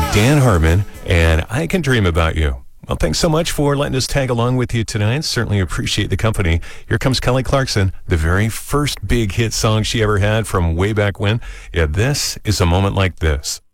Dan Harmon, and I Can Dream About You. Well, thanks so much for letting us tag along with you tonight. Certainly appreciate the company. Here comes Kelly Clarkson, the very first big hit song she ever had from way back when. Yeah, this is A Moment Like This.